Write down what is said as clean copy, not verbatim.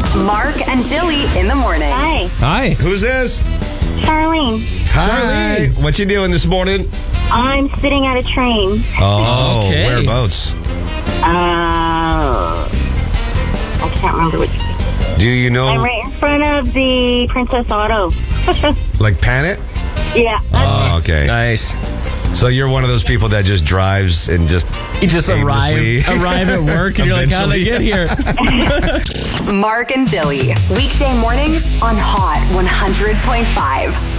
Mark and Dilly in the morning. Hi, Hi. Who's this? Charlene. Hi. What you doing this morning? I'm sitting at a train. Oh, Okay. whereabouts? I can't remember which. Do you know, I'm right in front of the Princess Auto. like, Panet? Yeah. Oh, okay. Nice. So you're one of those people that just drives and just You just arrive aimlessly- at work and you're like, how did I get here? Mark and Dilly. Weekday mornings on Hot 100.5.